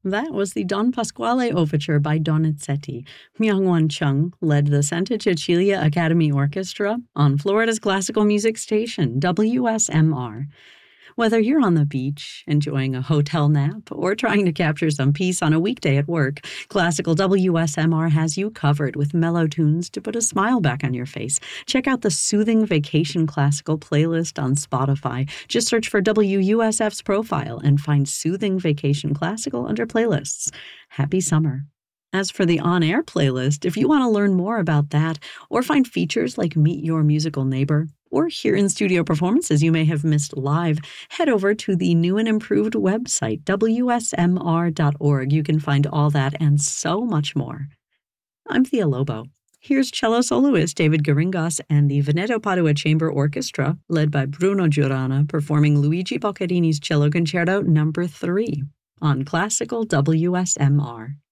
That was the Don Pasquale Overture by Donizetti. Myung-Won Chung led the Santa Cecilia Academy Orchestra on Florida's classical music station, WSMR. Whether you're on the beach, enjoying a hotel nap, or trying to capture some peace on a weekday at work, Classical WSMR has you covered with mellow tunes to put a smile back on your face. Check out the Soothing Vacation Classical playlist on Spotify. Just search for WUSF's profile and find Soothing Vacation Classical under playlists. Happy summer. As for the on-air playlist, if you want to learn more about that or find features like Meet Your Musical Neighbor or hear in-studio performances you may have missed live, head over to the new and improved website, WSMR.org. You can find all that and so much more. I'm Thea Lobo. Here's cello soloist David Garingas and the Veneto Padua Chamber Orchestra, led by Bruno Giurana, performing Luigi Boccherini's Cello Concerto No. 3 on Classical WSMR.